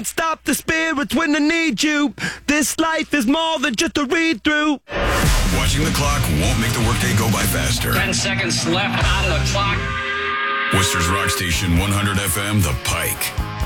Stop the spirits when they need you. This life is more than just a read-through. Watching the clock won't make the workday go by faster. 10 seconds left on the clock. Worcester's Rock Station 100 FM, The Pike.